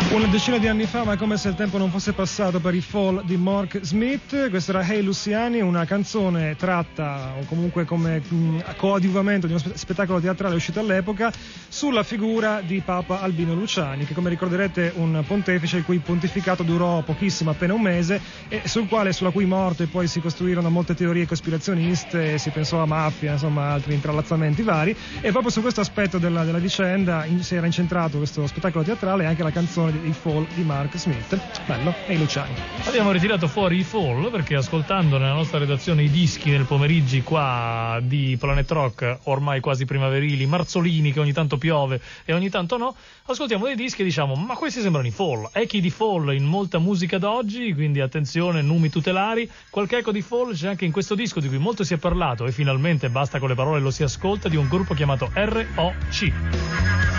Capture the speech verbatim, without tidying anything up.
Una decina di anni fa, ma è come se il tempo non fosse passato per i Fall di Mark Smith. Questa era Hey Luciani, una canzone tratta o comunque come mh, coadiuvamento di uno spe- spettacolo teatrale uscito all'epoca sulla figura di Papa Albino Luciani, che come ricorderete un pontefice il cui pontificato durò pochissimo, appena un mese, e sul quale, sulla cui morte poi si costruirono molte teorie cospirazioniste, si pensò a mafia, insomma altri intrallazzamenti vari, e proprio su questo aspetto della, della vicenda in, si era incentrato questo spettacolo teatrale e anche la canzone i Fall di Mark Smith. Bello, e i Luciani. Abbiamo ritirato fuori i Fall perché, ascoltando nella nostra redazione i dischi nel pomeriggi qua di Planet Rock, ormai quasi primaverili, marzolini che ogni tanto piove e ogni tanto no, ascoltiamo dei dischi e diciamo: ma questi sembrano i Fall. Echi di Fall in molta musica d'oggi, quindi attenzione, numi tutelari. Qualche eco di Fall c'è anche in questo disco di cui molto si è parlato, e finalmente basta con le parole, lo si ascolta, di un gruppo chiamato R O C.